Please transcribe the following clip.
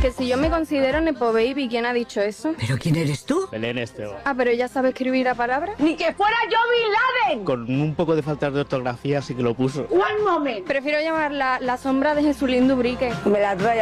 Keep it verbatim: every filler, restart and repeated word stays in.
Que si yo me considero Nepo Baby, ¿quién ha dicho eso? ¿Pero quién eres tú? Belén Esteban. Ah, pero ella sabe escribir la palabra. ¡Ni que fuera yo Bin Laden! Con un poco de falta de ortografía sí que lo puso. One moment. Prefiero llamar la, la sombra de Jesulín Dubrique. Me la trae